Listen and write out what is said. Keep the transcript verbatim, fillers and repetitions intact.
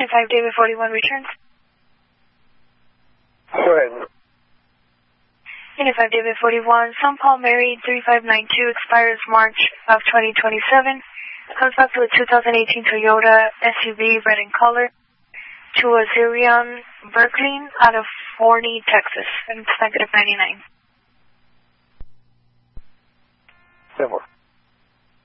Unit five David forty-one returns. When? Unit five David forty-one, Saint Paul Mary three five nine two, expires March of twenty twenty-seven. Comes back to a two thousand eighteen Toyota S U V, red in color, to a Xerion Berkeley out of Forney, Texas, and it's negative ninety-nine. Similar.